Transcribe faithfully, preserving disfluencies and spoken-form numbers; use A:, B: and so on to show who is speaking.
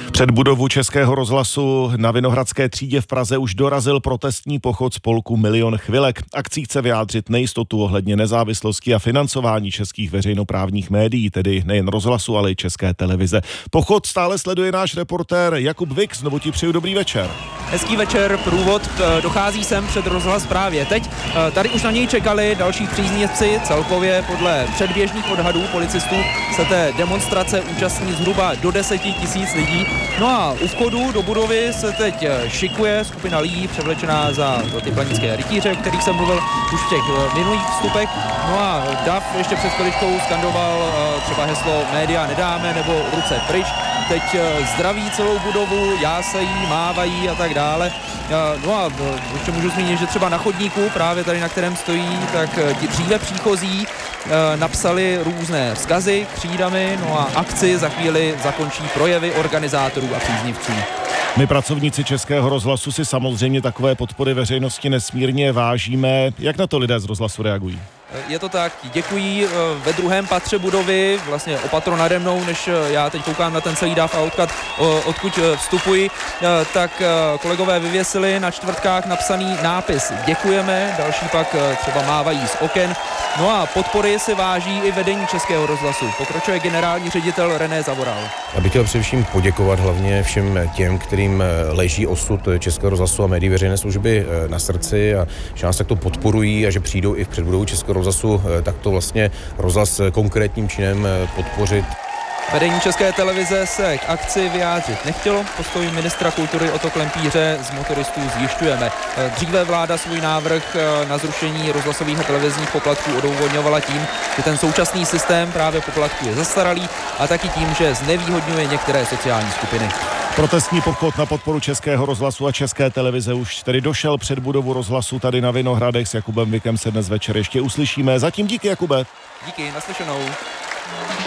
A: Před budovu Českého rozhlasu na Vinohradské třídě v Praze už dorazil protestní pochod spolku Milion chvilek. Akcí chce vyjádřit nejistotu ohledně nezávislosti a financování českých veřejnoprávních médií, tedy nejen rozhlasu, ale i České televize. Pochod stále sleduje náš reportér Jakub Vix. Znovu ti přeju dobrý večer.
B: Hezký večer, průvod dochází sem před rozhlas právě teď. Tady už na něj čekali další příznivci. Celkově podle předběžných odhadů policistů se té demonstrace účastní zhruba do deseti tisíc lidí. No a u vchodu do budovy se teď šikuje skupina lidí převlečená za ty planické rytíře, o kterých jsem mluvil už v těch minulých vstupech. No a dav ještě před chviličkou skandoval třeba heslo média nedáme nebo ruce pryč. Teď zdraví celou budovu, jásají, mávají a tak dále. No a ještě můžu zmínit, že třeba na chodníku, právě tady na kterém stojí, tak dříve příchozí napsali různé vzkazy křídami, no a akci za chvíli zakončí projevy organizátorů a příznivců.
A: My pracovníci Českého rozhlasu si samozřejmě takové podpory veřejnosti nesmírně vážíme. Jak na to lidé z rozhlasu reagují?
B: Je to tak, děkují ve druhém patře budovy, vlastně o patro nade mnou, než já teď koukám na ten celý dáv a odkud, odkud vstupuji, tak kolegové vyvěsili na čtvrtkách napsaný nápis děkujeme, další pak třeba mávají z oken. No a podpory si váží i vedení Českého rozhlasu. Pokračuje generální ředitel René Zavoral.
C: Já bych chtěl především poděkovat hlavně všem těm, kterým leží osud Českého rozhlasu a médií veřejné služby na srdci a že nás takto podporují a že přijdou i v předbudovu Českého rozhlasu takto vlastně rozhlas konkrétním činem podpořit.
B: Vedení České televize se k akci vyjádřit nechtělo. Postoj ministra kultury Otto Klempíře z motoristů zjišťujeme. Dříve vláda svůj návrh na zrušení rozhlasových a televizních poplatků odůvodňovala tím, že ten současný systém právě poplatků je zastaralý a taky tím, že znevýhodňuje některé sociální skupiny.
A: Protestní pochod na podporu Českého rozhlasu a České televize už tedy došel před budovu rozhlasu tady na Vinohradech. S Jakubem Vikem se dnes večer ještě uslyšíme. Zatím díky, Jakube.
B: Díky, naslyšenou.